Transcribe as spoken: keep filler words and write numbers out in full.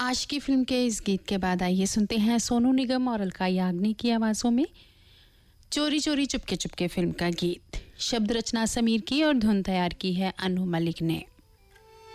आज की फिल्म के इस गीत के बाद आइए सुनते हैं सोनू निगम और अलका याग्निक की आवाज़ों में चोरी चोरी चुपके चुपके फिल्म का गीत। शब्द रचना समीर की और धुन तैयार की है अनु मलिक ने।